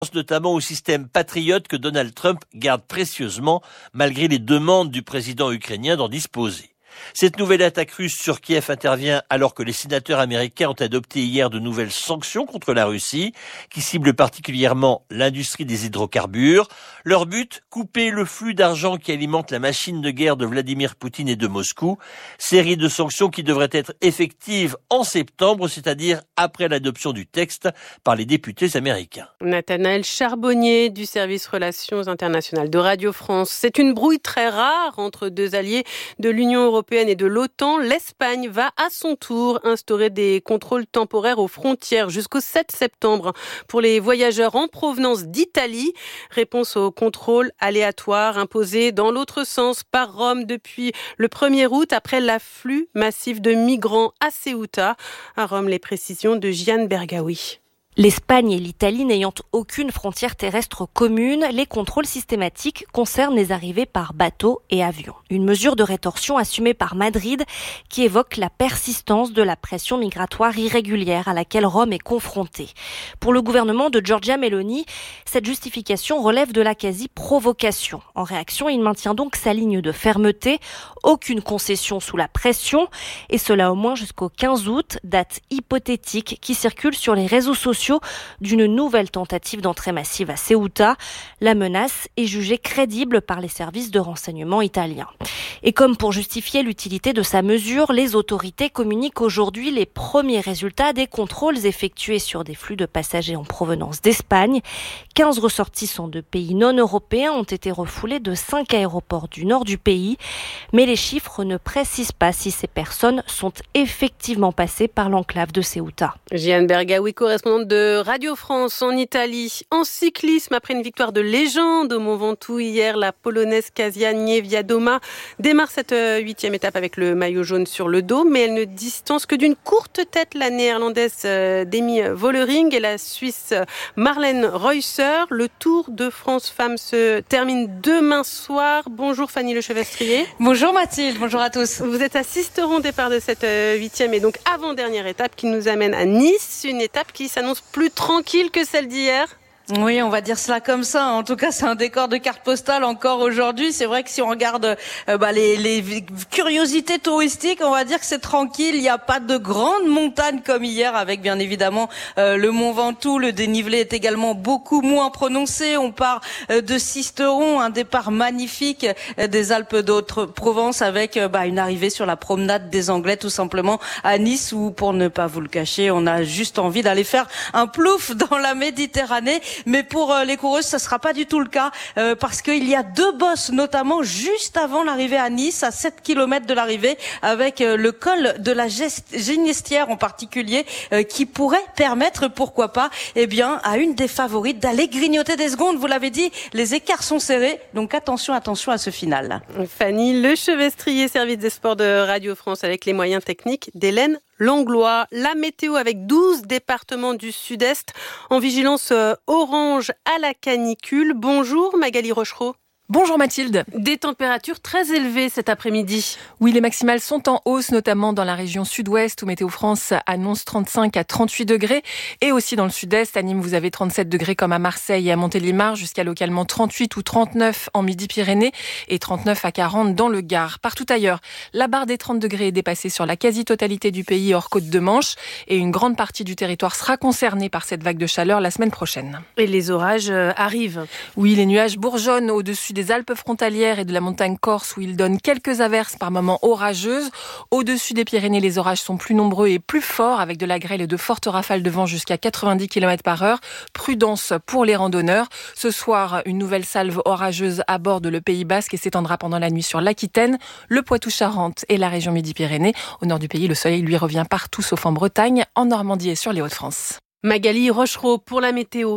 notamment au système patriote que Donald Trump garde précieusement malgré les demandes du président ukrainien d'en disposer. Cette nouvelle attaque russe sur Kiev intervient alors que les sénateurs américains ont adopté hier de nouvelles sanctions contre la Russie, qui ciblent particulièrement l'industrie des hydrocarbures. Leur but, couper le flux d'argent qui alimente la machine de guerre de Vladimir Poutine et de Moscou. Série de sanctions qui devraient être effectives en septembre, c'est-à-dire après l'adoption du texte par les députés américains. Nathanaël Charbonnier du service Relations internationales de Radio France. C'est une brouille très rare entre deux alliés de l'Union européenne et de l'OTAN. L'Espagne va à son tour instaurer des contrôles temporaires aux frontières jusqu'au 7 septembre pour les voyageurs en provenance d'Italie. Réponse aux contrôles aléatoires imposés dans l'autre sens par Rome depuis le 1er août après l'afflux massif de migrants à Ceuta. À Rome, les précisions de Jeanne Bergaoui. L'Espagne et l'Italie n'ayant aucune frontière terrestre commune, les contrôles systématiques concernent les arrivées par bateau et avion. Une mesure de rétorsion assumée par Madrid qui évoque la persistance de la pression migratoire irrégulière à laquelle Rome est confrontée. Pour le gouvernement de Giorgia Meloni, cette justification relève de la quasi-provocation. En réaction, il maintient donc sa ligne de fermeté, aucune concession sous la pression, et cela au moins jusqu'au 15 août, date hypothétique qui circule sur les réseaux sociaux d'une nouvelle tentative d'entrée massive à Ceuta. La menace est jugée crédible par les services de renseignement italiens. Et comme pour justifier l'utilité de sa mesure, les autorités communiquent aujourd'hui les premiers résultats des contrôles effectués sur des flux de passagers en provenance d'Espagne. 15 ressortissants de pays non européens ont été refoulés de 5 aéroports du nord du pays. Mais les chiffres ne précisent pas si ces personnes sont effectivement passées par l'enclave de Ceuta. Jeanne Bergaoui, correspondante de Radio France en Italie. En cyclisme, après une victoire de légende au Mont Ventoux hier, la polonaise Kasia Niewiadoma démarre cette 8e étape avec le maillot jaune sur le dos, mais elle ne distance que d'une courte tête la néerlandaise Demi Vollering et la Suisse Marlène Reusser. Le Tour de France Femmes se termine demain soir. Bonjour Fanny Lechevestrier. Bonjour Mathilde, bonjour à tous. Vous êtes assisteront au départ de cette 8e et donc avant-dernière étape qui nous amène à Nice, une étape qui s'annonce plus tranquille que celle d'hier. Oui, on va dire cela comme ça. En tout cas, c'est un décor de carte postale encore aujourd'hui. C'est vrai que si on regarde les curiosités touristiques, on va dire que c'est tranquille. Il n'y a pas de grandes montagnes comme hier, avec bien évidemment le Mont Ventoux. Le dénivelé est également beaucoup moins prononcé. On part de Sisteron, un départ magnifique des Alpes d'Haute-Provence, avec une arrivée sur la promenade des Anglais, tout simplement à Nice, où, pour ne pas vous le cacher, on a juste envie d'aller faire un plouf dans la Méditerranée. Mais pour les coureuses, ça sera pas du tout le cas, parce qu'il y a 2 bosses, notamment juste avant l'arrivée à Nice, à 7 km de l'arrivée, avec le col de la Géniestière en particulier, qui pourrait permettre, pourquoi pas, à une des favorites d'aller grignoter des secondes. Vous l'avez dit, les écarts sont serrés, donc attention à ce final. Fanny Lechevestrier, service des sports de Radio France, avec les moyens techniques d'Hélène Langlois. La météo avec 12 départements du sud-est en vigilance orange à la canicule. Bonjour Magali Rochereau. Bonjour Mathilde. Des températures très élevées cet après-midi. Oui, les maximales sont en hausse, notamment dans la région sud-ouest où Météo France annonce 35 à 38 degrés. Et aussi dans le sud-est, à Nîmes, vous avez 37 degrés comme à Marseille et à Montélimar, jusqu'à localement 38 ou 39 en Midi-Pyrénées et 39 à 40 dans le Gard. Partout ailleurs, la barre des 30 degrés est dépassée sur la quasi-totalité du pays hors Côte de Manche. Et une grande partie du territoire sera concernée par cette vague de chaleur la semaine prochaine. Et les orages arrivent. Oui, les nuages bourgeonnent au-dessus des Alpes frontalières et de la montagne corse où il donne quelques averses par moments orageuses. Au-dessus des Pyrénées, les orages sont plus nombreux et plus forts avec de la grêle et de fortes rafales de vent jusqu'à 90 km/h. Prudence pour les randonneurs. Ce soir, une nouvelle salve orageuse aborde le Pays Basque et s'étendra pendant la nuit sur l'Aquitaine, le Poitou-Charentes et la région Midi-Pyrénées. Au nord du pays, le soleil lui revient partout sauf en Bretagne, en Normandie et sur les Hauts-de-France. Magali Rochereau pour la météo.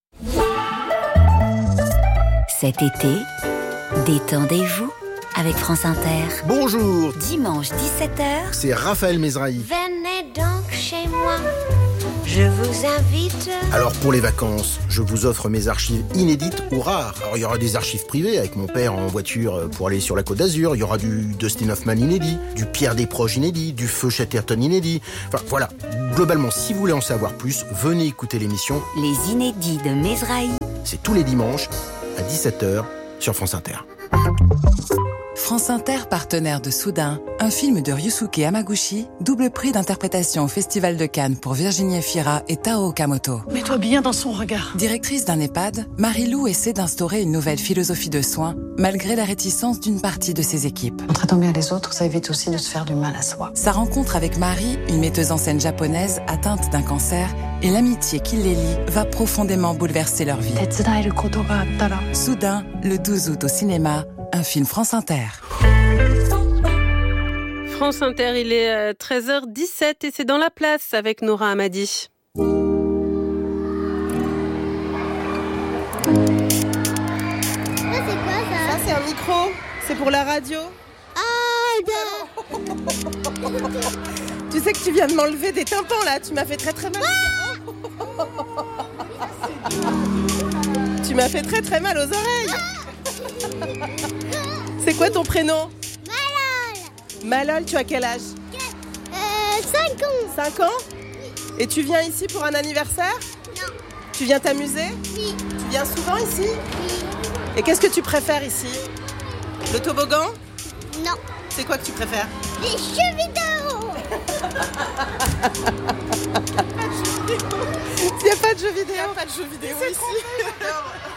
Cet été, détendez-vous avec France Inter. Bonjour. Dimanche 17h, C'est Raphaël Mesrahi. venez donc chez moi. Je vous invite. Alors pour les vacances, je vous offre mes archives inédites ou rares. Alors il y aura des archives privées avec mon père en voiture pour aller sur la Côte d'Azur. Il y aura du Dustin Hoffman inédit, du Pierre Desproges inédit, du Feu Chatterton inédit. Enfin voilà, globalement si vous voulez en savoir plus, venez écouter l'émission Les inédits de Mesrahi. C'est tous les dimanches à 17h sur France Inter. France Inter, partenaire de Soudain, un film de Ryusuke Hamaguchi, double prix d'interprétation au Festival de Cannes pour Virginie Efira et Tao Okamoto. Mets-toi bien dans son regard. Directrice d'un EHPAD, Marie-Lou essaie d'instaurer une nouvelle philosophie de soins, malgré la réticence d'une partie de ses équipes. En traitant bien les autres, ça évite aussi de se faire du mal à soi. Sa rencontre avec Marie, une metteuse en scène japonaise atteinte d'un cancer, et l'amitié qui les lie va profondément bouleverser leur vie. Soudain, le 12 août au cinéma, un film France Inter. France Inter, il est 13h17 et c'est dans la place avec Nora Hamadi. Ça, c'est quoi ça ? Ça, c'est un micro. C'est pour la radio. Ah, Tu sais que tu viens de m'enlever des tympans là. Tu m'as fait très très mal. Tu m'as fait très très mal aux oreilles. C'est quoi ton prénom ? Malol, tu as quel âge ? 5 ans. 5 ans ? Et tu viens ici pour un anniversaire ? Non. Tu viens t'amuser ? Oui. Tu viens souvent ici ? Oui. Et qu'est-ce que tu préfères ici ? Le toboggan ? Non. C'est quoi que tu préfères ? Les jeux vidéo. Il n'y a pas de jeux vidéo. Il n'y a pas de jeux vidéo ici.